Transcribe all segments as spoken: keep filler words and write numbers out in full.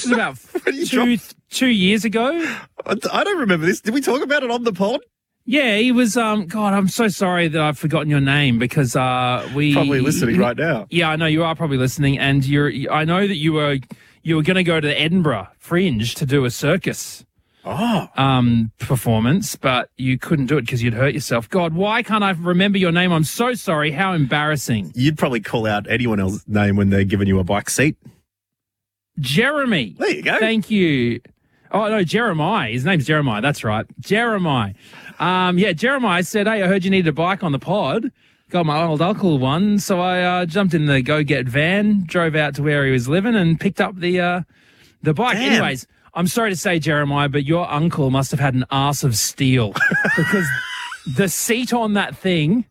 This was about two, drop- two years ago. I I don't remember this. Did we talk about it on the pod? Yeah, he was, um, God, I'm so sorry that I've forgotten your name because uh, we... Probably listening right now. Yeah, I know you are probably listening, and you're. I know that you were you were going to go to the Edinburgh Fringe to do a circus Oh. um, performance, but you couldn't do it because you'd hurt yourself. God, why can't I remember your name? I'm so sorry. How embarrassing. You'd probably call out anyone else's name when they're giving you a bike seat. Jeremy. There you go. Thank you. Oh, no, Jeremiah. His name's Jeremiah. That's right. Jeremiah. Um, yeah, Jeremiah said, hey, I heard you needed a bike on the pod. Got my old uncle one. So I uh, jumped in the Go-Get van, drove out to where he was living and picked up the uh, the bike. Damn. Anyways, I'm sorry to say, Jeremiah, but your uncle must have had an arse of steel because the seat on that thing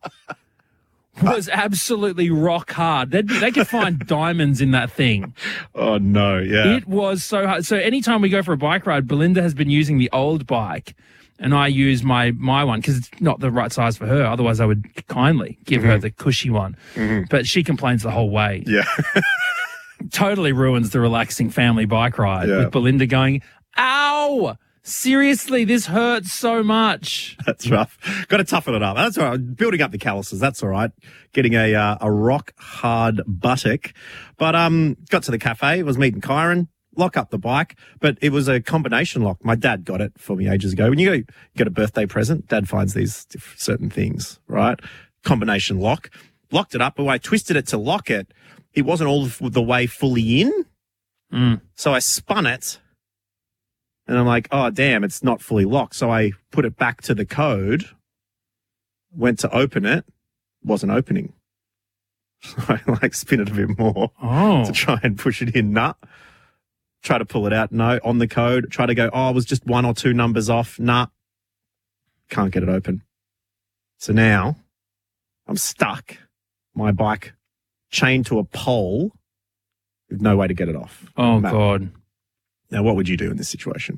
was absolutely rock hard. They'd, they could find diamonds in that thing. Oh, no, yeah. It was so hard. So anytime we go for a bike ride, Belinda has been using the old bike and I use my, my one because it's not the right size for her. Otherwise, I would kindly give mm-hmm. her the cushy one. Mm-hmm. But she complains the whole way. Yeah. Totally ruins the relaxing family bike ride yeah. with Belinda going, ow! Seriously, this hurts so much. That's rough. Got to toughen it up. That's all right. Building up the calluses. That's all right. Getting a uh, a rock hard buttock. But um, got to the cafe. Was meeting Kyron. Lock up the bike, but it was a combination lock. My dad got it for me ages ago. When you go get a birthday present, Dad finds these certain things, right? Combination lock. Locked it up, but when I twisted it to lock it, it wasn't all the way fully in. Mm. So I spun it. And I'm like, oh, damn, it's not fully locked. So I put it back to the code, went to open it, wasn't opening. So I like spin it a bit more oh. to try and push it in. Nah. Try to pull it out. No, on the code. Try to go, oh, it was just one or two numbers off. Nah. Can't get it open. So now I'm stuck. My bike chained to a pole with no way to get it off. Oh, Matt. God. Now, what would you do in this situation?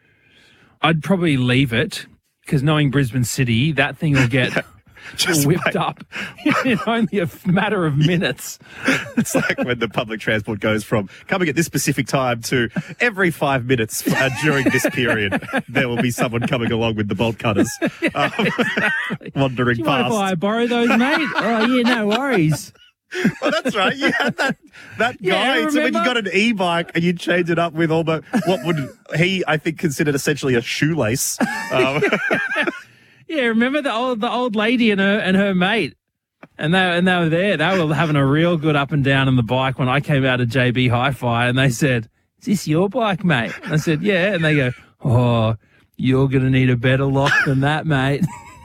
I'd probably leave it because knowing Brisbane City, that thing will get yeah, just whipped wait. up in only a matter of minutes. It's like when the public transport goes from coming at this specific time to every five minutes uh, during this period, there will be someone coming along with the bolt cutters yeah, um, exactly. wandering do you past. Mind if I borrow those, mate? Oh, yeah, no worries. Well, that's right. You had that that yeah, guy. remember? So when you got an e-bike and you changed it up with almost what would he, I think, considered essentially a shoelace. Um, yeah, remember the old the old lady and her and her mate, and they and they were there. They were having a real good up and down on the bike when I came out of J B Hi-Fi, and they said, "Is this your bike, mate?" And I said, "Yeah," and they go, "Oh, you're gonna need a better lock than that, mate."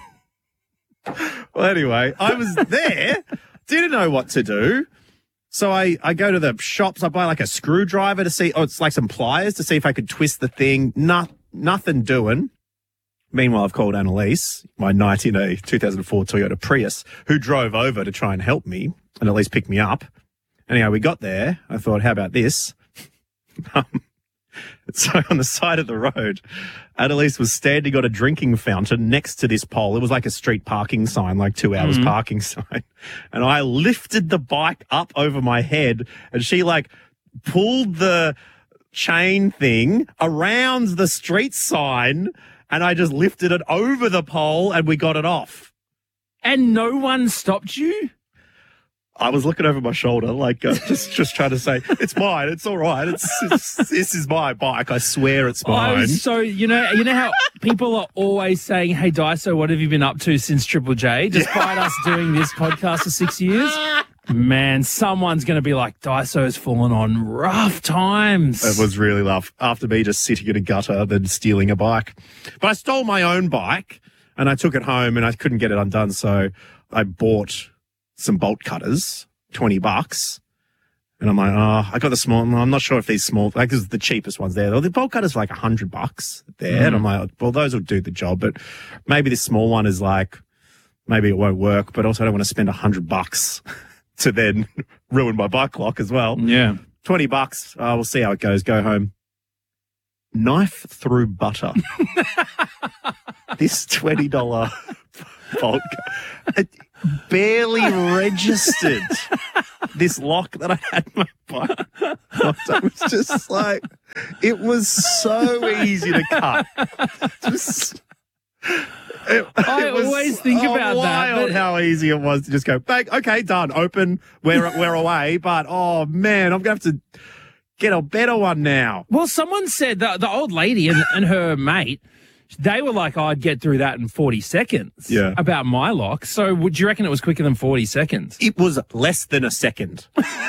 Well, anyway, I was there. Didn't know what to do. So I, I go to the shops. I buy like a screwdriver to see, oh, it's like some pliers to see if I could twist the thing. Not, nothing doing. Meanwhile, I've called Annalise, my knight in a two thousand four Toyota Prius, who drove over to try and help me and at least pick me up. Anyhow, we got there. I thought, how about this? um, so on the side of the road, Annalise was standing on a drinking fountain next to this pole. It was like a street parking sign, like two hours mm-hmm. parking sign. And I lifted the bike up over my head and she like pulled the chain thing around the street sign and I just lifted it over the pole and we got it off. And no one stopped you? I was looking over my shoulder, like uh, just just trying to say, it's mine, it's all right, it's, it's this is my bike, I swear it's mine. Oh, so you know, you know how people are always saying, "Hey, Daiso, what have you been up to since Triple J?" Despite us doing this podcast for six years, man, someone's going to be like, "Daiso has fallen on rough times." It was really rough after me just sitting in a gutter, then stealing a bike. But I stole my own bike and I took it home and I couldn't get it undone, so I bought some bolt cutters, twenty bucks. And I'm like, oh, I got the small, I'm not sure if these small, like this is the cheapest ones there. The bolt cutters are like a hundred bucks there. Mm. And I'm like, well, those will do the job, but maybe this small one is like, maybe it won't work, but also I don't want to spend a hundred bucks to then ruin my bike lock as well. Yeah. twenty bucks. Uh, we'll see how it goes. Go home. Knife through butter. This twenty dollars bolt. It, barely registered this lock that I had in my bike. It was just like, it was so easy to cut. Just, it, I it was always think so about that, wild but- how easy it was to just go, bang, okay, done, open, we're, we're away. But, oh, man, I'm going to have to get a better one now. Well, someone said that the old lady and, and her mate, they were like, oh, I'd get through that in forty seconds. Yeah. About my lock. So would you reckon it was quicker than forty seconds? It was less than a second.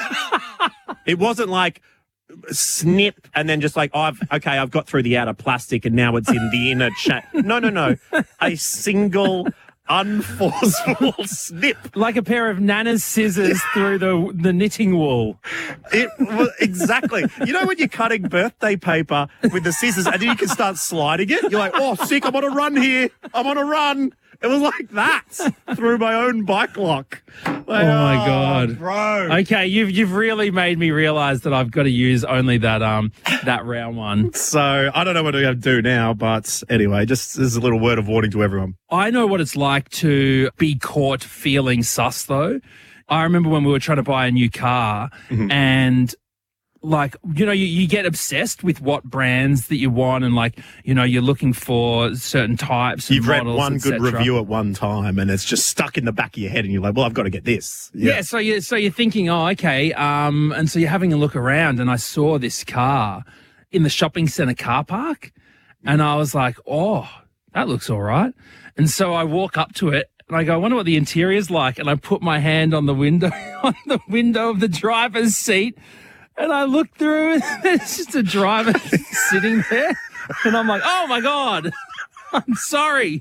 It wasn't like snip and then just like, oh, I've, okay, I've got through the outer plastic and now it's in the inner chain. No, no, no. A single unforceful snip. Like a pair of Nana's scissors through the the knitting wool. It was exactly. You know when you're cutting birthday paper with the scissors and then you can start sliding it? You're like, oh, sick, I'm on a run here. I'm on a run. It was like that through my own bike lock. Like, Oh, my God. Bro. Okay, you've you've really made me realise that I've got to use only that um that round one. So I don't know what I'm going to do now, but anyway, just as a little word of warning to everyone. I know what it's like to be caught feeling sus, though. I remember when we were trying to buy a new car Mm-hmm. and, like, you know, you, you get obsessed with what brands that you want and, like, you know, you're looking for certain types and You've read models, one et good cetera. review at one time and it's just stuck in the back of your head and you're like, well, I've got to get this. Yeah, so you so you're thinking, oh, okay, um, and so you're having a look around, and I saw this car in the shopping centre car park, and I was like, oh, that looks all right. And so I walk up to it, and I go, I wonder what the interior's like, and I put my hand on the window on the window of the driver's seat, and I look through, and there's just a driver sitting there, and I'm like, oh my God, I'm sorry.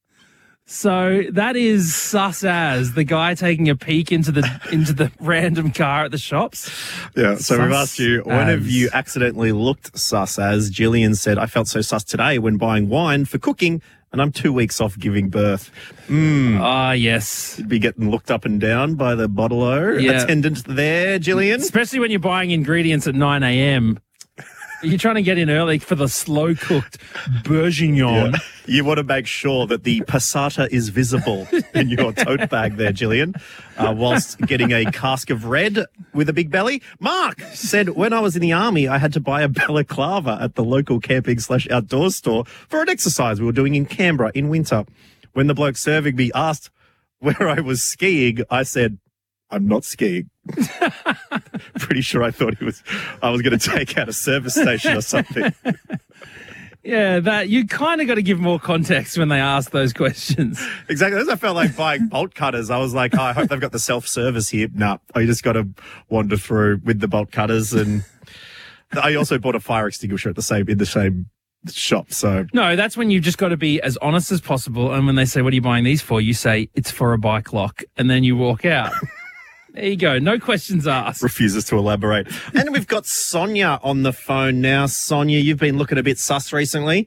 So that is sus as the guy taking a peek into the into the random car at the shops. Yeah, so we've Sus asked you, when have as. you accidentally looked sus as? Gillian said, I felt so sus today when buying wine for cooking and I'm two weeks off giving birth. Ah, yes. Be getting looked up and down by the bottle-o Yeah. attendant there, Gillian. Especially when you're buying ingredients at nine a.m. You're trying to get in early for the slow-cooked bourguignon. Yeah. You want to make sure that the passata is visible in your tote bag there, Gillian, uh, whilst getting a cask of red with a big belly. Mark said, when I was in the army, I had to buy a balaclava at the local camping slash outdoor store for an exercise we were doing in Canberra in winter. When the bloke serving me asked where I was skiing, I said, I'm not skiing. Pretty sure I thought he was, I was going to take out a service station or something. Yeah, that you kind of got to give more context when they ask those questions. Exactly. As I felt like buying bolt cutters, I was like, oh, I hope they've got the self-service here. No, nah, you just got to wander through with the bolt cutters. And I also bought a fire extinguisher at the same, in the same shop. So No, that's when you've just got to be as honest as possible. And when they say, what are you buying these for? You say, it's for a bike lock. And then you walk out. There you go. No questions asked. refuses to elaborate. And we've got Sonia on the phone now. Sonia, you've been looking a bit sus recently.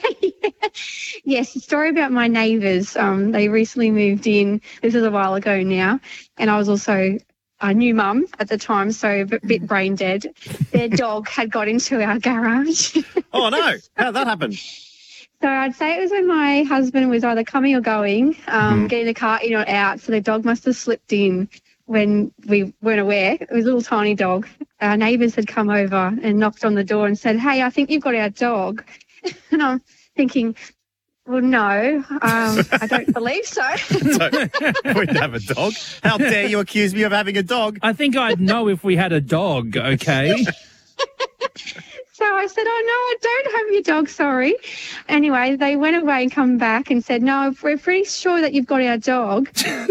Yes, a story about my neighbours. Um, they recently moved in. This is a while ago now. And I was also a new mum at the time, so a bit, bit brain dead. Their dog had got into our garage. Oh, no. How'd that happen? So I'd say it was when my husband was either coming or going, um, Mhm. getting the car in or out. So the dog must have slipped in when we weren't aware. It was a little tiny dog. Our neighbours had come over and knocked on the door and said, hey, I think you've got our dog. And I'm thinking, well, no, um, I don't believe so. So, we'd have a dog. How dare you accuse me of having a dog? I think I'd know if we had a dog, okay? So I said, oh, no, I don't have your dog, sorry. Anyway, they went away and come back and said, no, we're pretty sure that you've got our dog.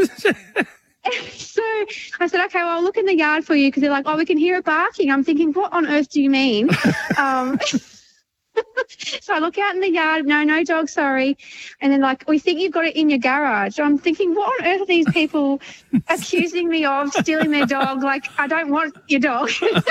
So I said, okay, well, I'll look in the yard for you because they're like, oh, we can hear it barking. I'm thinking, what on earth do you mean? um, so I look out in the yard. No, no dog, sorry. And then like, we think you've got it in your garage. I'm thinking, what on earth are these people accusing me of stealing their dog? Like, I don't want your dog.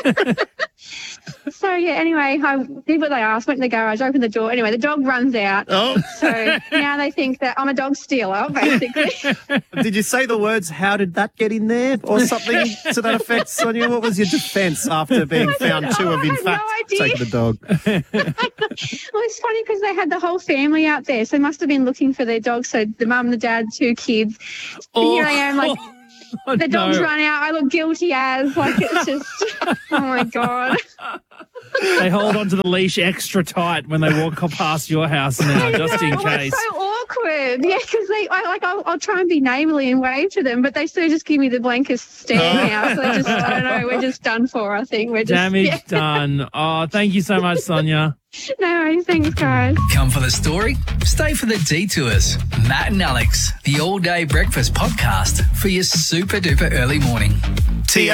So, yeah, anyway, I did what they asked, went in the garage, opened the door. Anyway, the dog runs out. Oh, So now they think that I'm a dog stealer, basically. did you say the words, how did that get in there? Or something to that effect, Sonia? What was your defence after being found to have, in I have fact, no idea. taken the dog? it's funny because they had the whole family out there, so they must have been looking for their dog. So the mum, the dad, two kids. Oh. Here I am, like Oh, the dog's no. run out. I look guilty as like it's just. Oh my god. They hold onto the leash extra tight when they walk past your house now, just in Oh, case. it's so awkward. Yeah, because they, I like, I'll, I'll try and be neighbourly and wave to them, but they still just give me the blankest stare now. So they just, I don't know, we're just done for. I think we're just Damage yeah. done. Oh, thank you so much, Sonia. No worries, thanks, guys. Come for the story? Stay for the detours. Matt and Alex, the all day breakfast podcast for your super duper early morning. T